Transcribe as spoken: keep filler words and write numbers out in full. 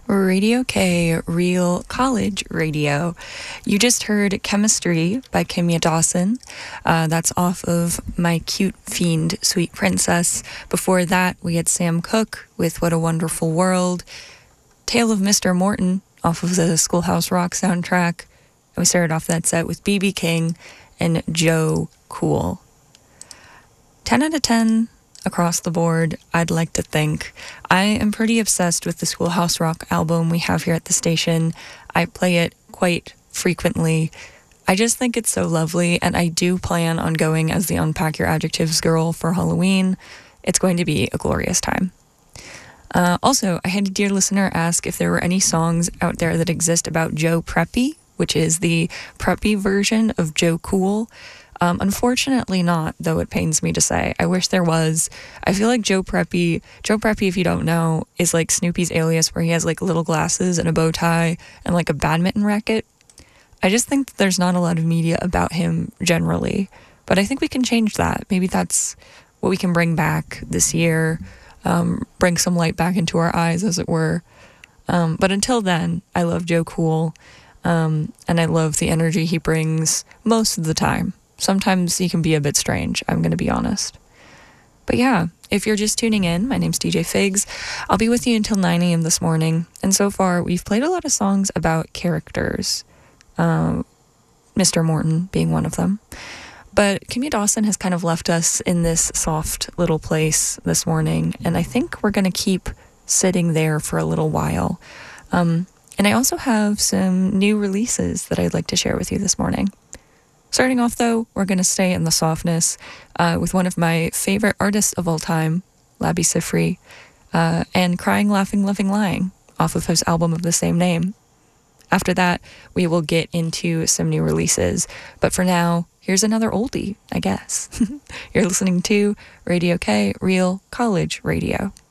Radio K, Real College Radio. You just heard Chemistry by Kimya Dawson. Uh, that's off of My Cute Fiend, Sweet Princess. Before that, we had Sam Cooke with What a Wonderful World. Tale of Mister Morton off of the Schoolhouse Rock soundtrack. And we started off that set with B B King and Joe Cool. ten out of ten across the board, I'd like to think. I am pretty obsessed with the Schoolhouse Rock album we have here at the station. I play it quite frequently. I just think it's so lovely, and I do plan on going as the Unpack Your Adjectives girl for Halloween. It's going to be a glorious time. Uh, also, I had a dear listener ask if there were any songs out there that exist about Joe Preppy, which is the preppy version of Joe Cool. Um, unfortunately not, though it pains me to say. I wish there was. I feel like Joe Preppy, Joe Preppy, if you don't know, is like Snoopy's alias, where he has like little glasses and a bow tie and like a badminton racket. I just think that there's not a lot of media about him generally, but I think we can change that. Maybe that's what we can bring back this year, um, bring some light back into our eyes, as it were. Um, but until then, I love Joe Cool, um, and I love the energy he brings most of the time. Sometimes he can be a bit strange, I'm going to be honest. But yeah, if you're just tuning in, my name's D J Figs. I'll be with you until nine a.m. this morning. And so far, we've played a lot of songs about characters, um, Mister Morton being one of them. But Kimya Dawson has kind of left us in this soft little place this morning, and I think we're going to keep sitting there for a little while. Um, and I also have some new releases that I'd like to share with you this morning. Starting off, though, we're going to stay in the softness uh, with one of my favorite artists of all time, Labi Siffre, uh, and Crying, Laughing, Loving, Lying, off of his album of the same name. After that, we will get into some new releases. But for now, here's another oldie, I guess. You're listening to Radio K, Real College Radio.